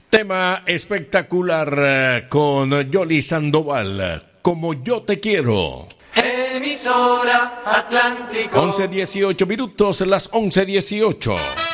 Tema espectacular con Yoli Sandoval, Como yo te quiero. Emisora Atlántico. 11:18 minutos, las 11:18.